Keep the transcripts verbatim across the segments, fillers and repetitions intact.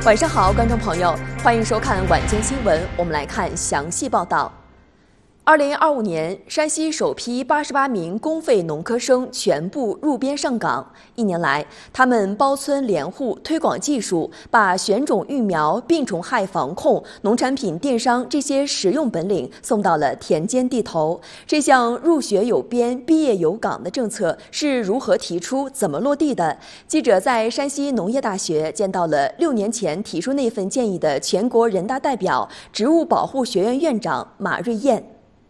晚上好，观众朋友，欢迎收看晚间新闻。我们来看详细报道。二零二五年，山西首批八十八名公费农科生全部入编上岗。一年来，他们包村联户，推广技术，把选种育苗、病虫害防控、农产品电商这些实用本领送到了田间地头。这项入学有编、毕业有岗的政策是如何提出、怎么落地的？记者在山西农业大学见到了六年前提出那份建议的全国人大代表、植物保护学院院长马瑞燕。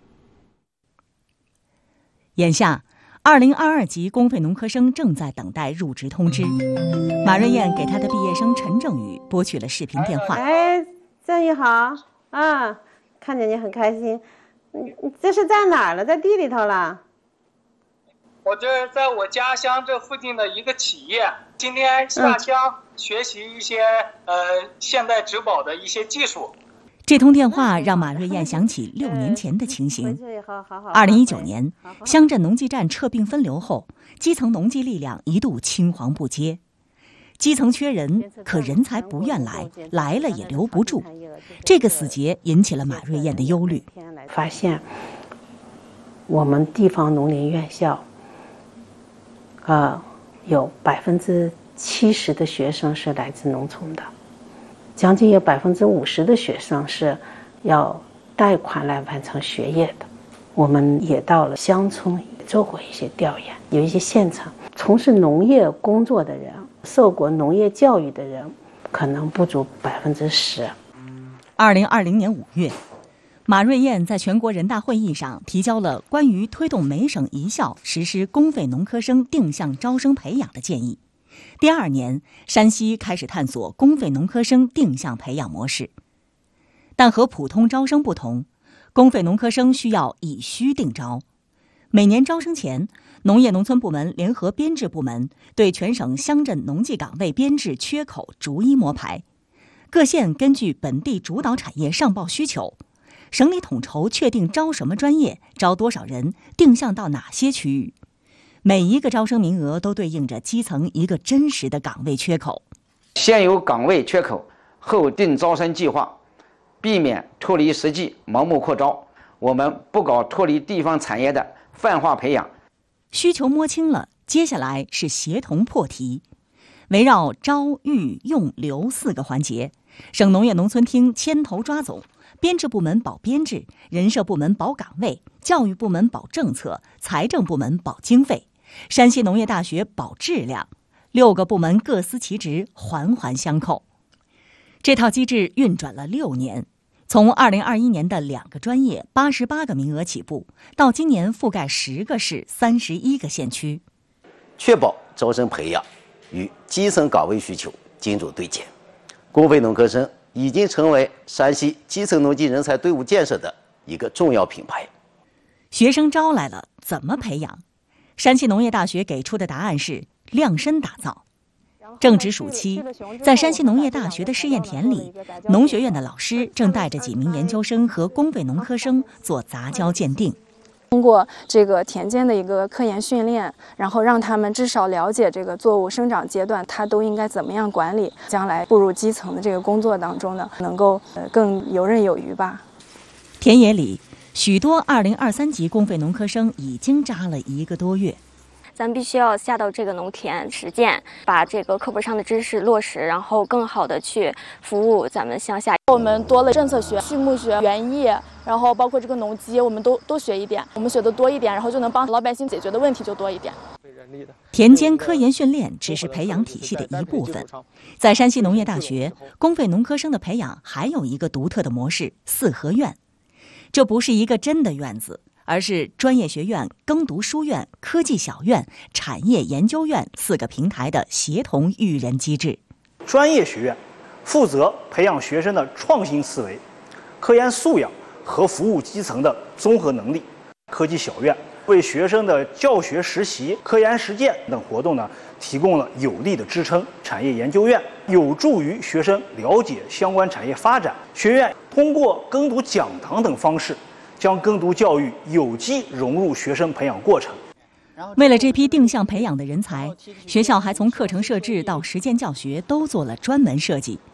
眼下，二零二二级公费农科生正在等待入职通知。马瑞燕给他的毕业生陈正宇拨去了视频电话。 哎，正宇好啊，看见你很开心。你这是在哪儿了？在地里头了？ 我这在我家乡这附近的一个企业，今天下乡学习一些、嗯、呃现代植保的一些技术。 这通电话让马瑞燕想起六年前的情形。二零一九年，乡镇农技站撤并分流后，基层农技力量一度青黄不接。基层缺人，可人才不愿来，来了也留不住。这个死结引起了马瑞燕的忧虑。 发现我们地方农林院校，呃，有百分之七十的学生是来自农村的。将近有百分之五十的学生是要贷款来完成学业的。我们也到了乡村做过一些调研，有一些县城从事农业工作的人、受过农业教育的人，可能不足百分之十。 二零二零年五月，马瑞燕在全国人大会议上提交了关于推动每省一校实施公费农科生定向招生培养的建议。第二年，山西开始探索公费农科生定向培养模式，但和普通招生不同，公费农科生需要以需定招。每年招生前，农业农村部门联合编制部门对全省乡镇农技岗位编制缺口逐一摸排，各县根据本地主导产业上报需求，省里统筹确定招什么专业、招多少人、定向到哪些区域。每一个招生名额都对应着基层一个真实的岗位缺口。 先有岗位缺口，后定招生计划，避免脱离实际、盲目扩招。我们不搞脱离地方产业的泛化培养。 需求摸清了，接下来是协同破题。围绕招、育、用、留四个环节，省农业农村厅牵头抓总，编制部门保编制，人社部门保岗位，教育部门保政策，财政部门保经费，山西农业大学保质量，六个部门各司其职，环环相扣。这套机制运转了六年，从二零二一年的两个专业、八十八个名额起步，到今年覆盖十个市、三十一个县区， 确保招生培养与基层岗位需求精准对接。公费农科生已经成为山西基层农技人才队伍建设的一个重要品牌。 学生招来了，怎么培养？山西农业大学给出的答案是量身打造。正值暑期，在山西农业大学的试验田里，农学院的老师正带着几名研究生和公费农科生做杂交鉴定。 通过这个田间的一个科研训练，然后让他们至少了解这个作物生长阶段，它都应该怎么样管理，将来步入基层的这个工作当中呢，能够呃更游刃有余吧。 田野里，许多二零二三级公费农科生已经扎了一个多月。 咱必须要下到这个农田实践，把这个课本上的知识落实，然后更好的去服务咱们乡下。 我们多了政策学、畜牧学、园艺，然后包括这个农机，我们都都学一点。我们学的多一点，然后就能帮老百姓解决的问题就多一点。 田间科研训练只是培养体系的一部分，在山西农业大学，公费农科生的培养还有一个独特的模式——四合院。这不是一个真的院子，而是专业学院、耕读书院、科技小院、产业研究院四个平台的协同育人机制。 专业学院负责培养学生的创新思维、科研素养和服务基层的综合能力；科技小院为学生的教学实习、科研实践等活动呢提供了有力的支撑；产业研究院有助于学生了解相关产业发展。学院通过耕读讲堂等方式，将耕读教育有机融入学生培养过程。 为了这批定向培养的人才，学校还从课程设置到实践教学都做了专门设计。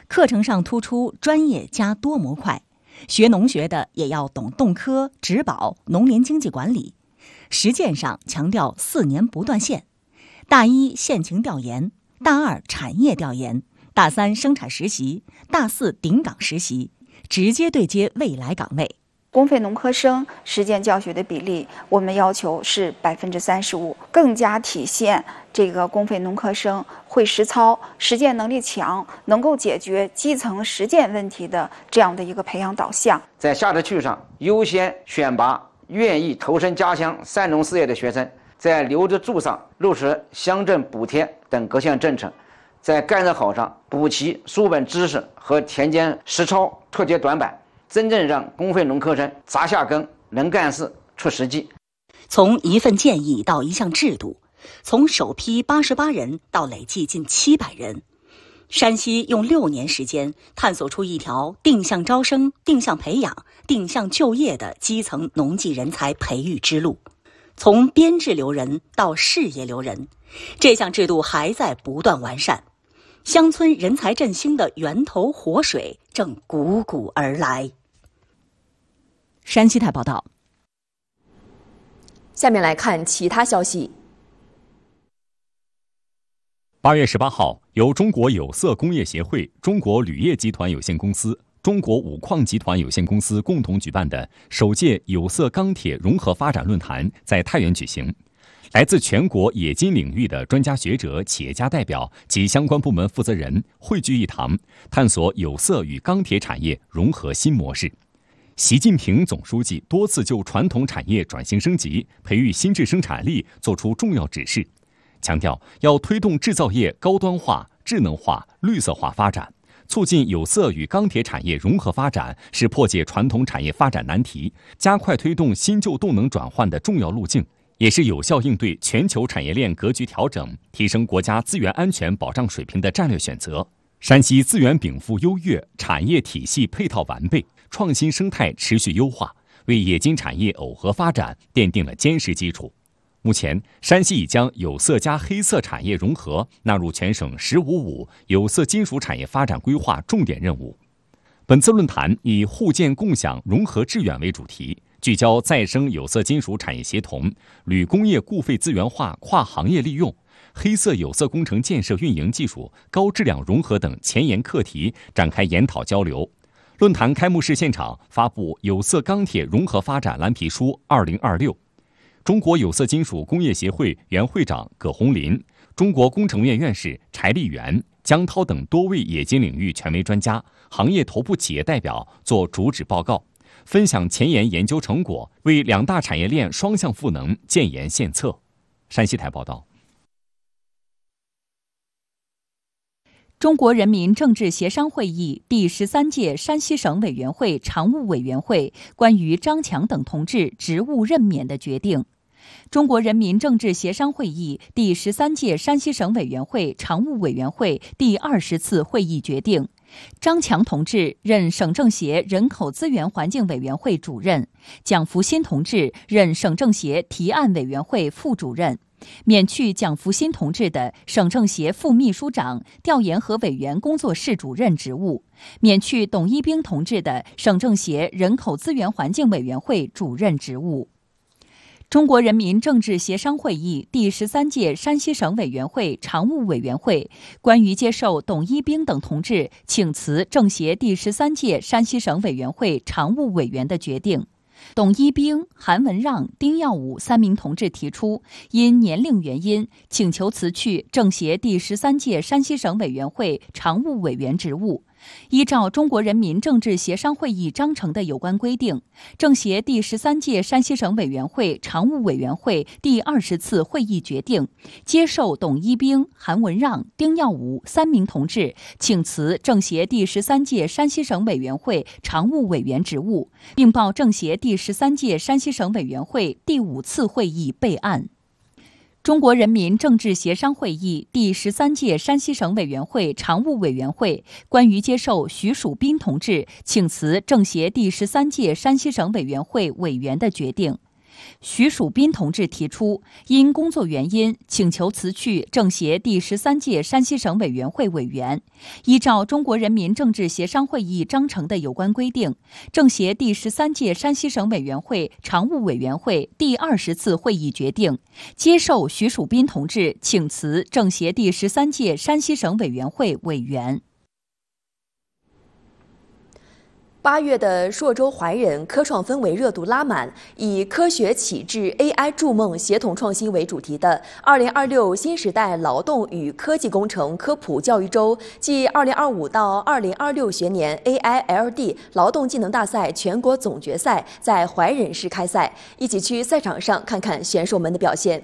课程上突出专业加多模块，学农学的也要懂动科、植保、农林经济管理。实践上强调四年不断线，大一现情调研，大二产业调研，大三生产实习，大四顶岗实习，直接对接未来岗位。 公费农科生实践教学的比例，我们要求是百分之三十五，更加体现这个公费农科生会实操、实践能力强，能够解决基层实践问题的这样的一个培养导向。 在下志区上优先选拔愿意投身家乡三农事业的学生，在留着住上落实乡镇补贴等各项政策，在干得好上补齐书本知识和田间实操脱节短板，真正让公费农科生扎下根、能干事、出实际。 从一份建议到一项制度，从首批八十八人到累计近七百人，山西用六年时间探索出一条定向招生、定向培养、定向就业的基层农技人才培育之路。从编制留人到事业留人，这项制度还在不断完善。乡村人才振兴的源头活水正汩汩而来。山西台报道。 下面来看其他消息。 八月十八号，由中国有色工业协会、中国铝业集团有限公司、中国五矿集团有限公司共同举办的首届有色钢铁融合发展论坛在太原举行。来自全国冶金领域的专家学者、企业家代表及相关部门负责人汇聚一堂，探索有色与钢铁产业融合新模式。习近平总书记多次就传统产业转型升级、培育新质生产力作出重要指示，强调要推动制造业高端化、智能化、绿色化发展，促进有色与钢铁产业融合发展是破解传统产业发展难题、加快推动新旧动能转换的重要路径，也是有效应对全球产业链格局调整、提升国家资源安全保障水平的战略选择。山西资源禀赋优越，产业体系配套完备，创新生态持续优化，为冶金产业耦合发展奠定了坚实基础。目前，山西已将有色加黑色产业融合纳入全省“十五五”有色金属产业发展规划重点任务。本次论坛以互建共享、融合致远为主题，聚焦再生有色金属产业协同、铝工业固废资源化跨行业利用、黑色有色工程建设运营技术高质量融合等前沿课题展开研讨交流。论坛开幕式现场发布《有色钢铁融合发展蓝皮书二零二六》，中国有色金属工业协会原会长葛洪林、中国工程院院士柴立元、江涛等多位冶金领域权威专家、行业头部企业代表作主旨报告，分享前沿研究成果，为两大产业链双向赋能建言献策。山西台报道。 中国人民政治协商会议第十三届山西省委员会常务委员会关于张强等同志职务任免的决定。中国人民政治协商会议第十三届山西省委员会常务委员会第二十次会议决定，张强同志任省政协人口资源环境委员会主任，蒋福新同志任省政协提案委员会副主任，免去蒋福新同志的省政协副秘书长、调研和委员工作室主任职务，免去董一兵同志的省政协人口资源环境委员会主任职务。中国人民政治协商会议第十三届山西省委员会常务委员会关于接受董一兵等同志请辞政协第十三届山西省委员会常务委员的决定。董一兵、韩文让、丁耀武三名同志提出，因年龄原因，请求辞去政协第十三届山西省委员会常务委员职务。依照中国人民政治协商会议章程的有关规定，政协第十三届山西省委员会常务委员会第二十次会议决定，接受董一兵、韩文让、丁耀武三名同志请辞政协第十三届山西省委员会常务委员职务，并报政协第十三届山西省委员会第五次会议备案。中国人民政治协商会议第十三届山西省委员会常务委员会关于接受徐曙斌同志请辞政协第十三届山西省委员会委员的决定。 徐树斌同志提出，因工作原因，请求辞去政协第十三届山西省委员会委员。依照中国人民政治协商会议章程的有关规定，政协第十三届山西省委员会常务委员会第二十次会议决定，接受徐树斌同志请辞政协第十三届山西省委员会委员。 八月的朔州怀仁科创氛围热度拉满，以科学启智 A I 筑梦协同创新为主题的二零二六新时代劳动与科技工程科普教育周暨二零二五到二零二六学年 A I L D 劳动技能大赛全国总决赛在怀仁市开赛，一起去赛场上看看选手们的表现。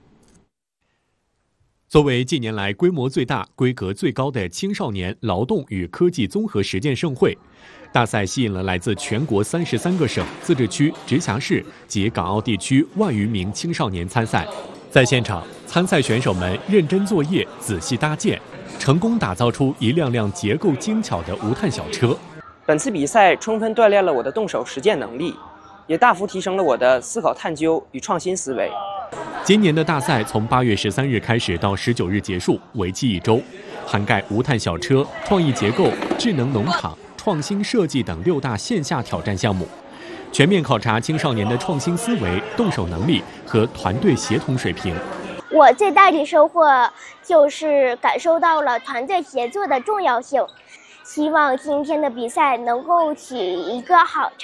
作为近年来规模最大、规格最高的青少年劳动与科技综合实践盛会，大赛吸引了来自全国三十三个省、自治区、直辖市及港澳地区万余名青少年参赛。在现场，参赛选手们认真作业、仔细搭建，成功打造出一辆辆结构精巧的无碳小车。 本次比赛充分锻炼了我的动手实践能力，也大幅提升了我的思考探究与创新思维。 今年的大赛从八月十三日开始到十九日结束，为期一周，涵盖无碳小车、创意结构、智能农场、创新设计等六大线下挑战项目，全面考察青少年的创新思维、动手能力和团队协同水平。 我最大的收获就是感受到了团队协作的重要性，希望今天的比赛能够起一个好